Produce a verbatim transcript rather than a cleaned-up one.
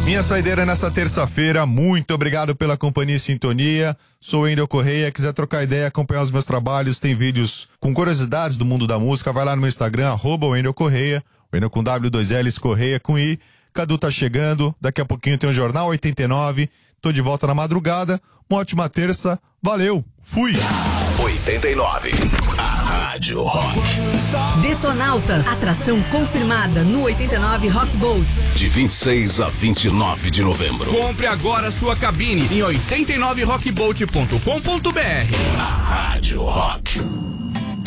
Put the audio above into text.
Minha saideira nessa terça-feira, muito obrigado pela companhia e sintonia. Sou o Wendel Correia, quiser trocar ideia, acompanhar os meus trabalhos, tem vídeos com curiosidades do mundo da música, vai lá no meu Instagram, arroba Wendel Correia, Wendel com W, dois L's, Correia com I. Cadu tá chegando, daqui a pouquinho tem o Jornal oitenta e nove, tô de volta na madrugada, uma ótima terça, valeu, fui! oitenta e nove, a Rádio Rock. Detonautas, atração confirmada no oitenta e nove Rock Boat. De vinte e seis a vinte e nove de novembro. Compre agora sua cabine em oitenta e nove rock boat ponto com ponto br. A Rádio Rock.